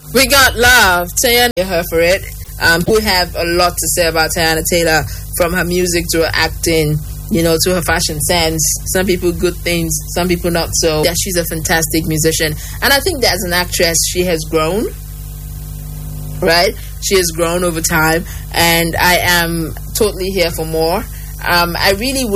We got love. Teyana her for it. We have a lot to say about Teyana Taylor, from her music to her acting, to her fashion sense. Some people good things, some people not so. Yeah, she's a fantastic musician. And I think that as an actress, she has grown. Right? She has grown over time. And I am totally here for more. I really would